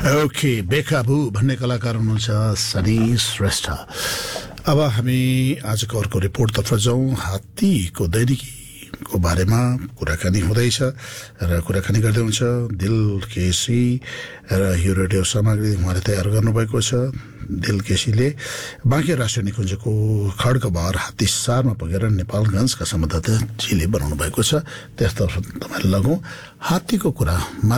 Okay बेकाबु भन्ने कलाकार हुनुहुन्छ सनी श्रेष्ठ। अब हामी आजको अर्को रिपोर्टतर्फ जाउँ। हात्तीको दैनिकीको बारेमा कुराकानी हुँदैछ र कुराकानी गर्दै हुन्छ दिल केसी र यो रेडियो सामग्री उहाँले तयार गर्नुभएको छ। दिल केसीले बाँके राष्ट्रिय निकुञ्जको खड्गबार हात्तीसारमा पुगेर नेपालगञ्जका संवाददाता जीले बनाउनु भएको छ। त्यसतर्फ तपाईँ लगौँ। हात्तीको कुरा